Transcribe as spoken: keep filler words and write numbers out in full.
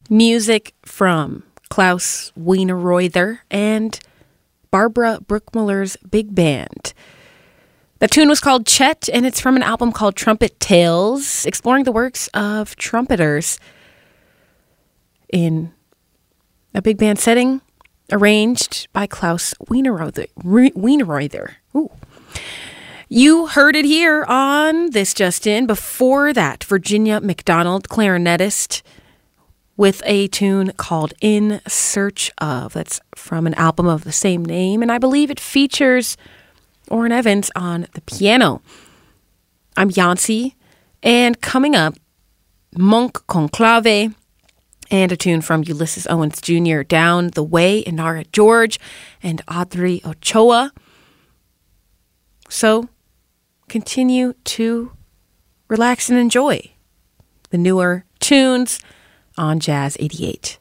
Music from Klaus Wienerreuther and Barbara Bruckmüller's big band. The tune was called Chet, and it's from an album called Trumpet Tales, exploring the works of trumpeters in a big band setting, arranged by Klaus Wienerreuther. Wienerreuther. Ooh. You heard it here on This Just In. Before that, Virginia McDonald, clarinetist, with a tune called In Search Of. That's from an album of the same name, and I believe it features Orrin Evans on the piano. I'm Yancy, and coming up, Monk Conclave, and a tune from Ulysses Owens Junior, Down the Way, Inara George, and Audrey Ochoa. So, continue to relax and enjoy the newer tunes on Jazz eighty-eight.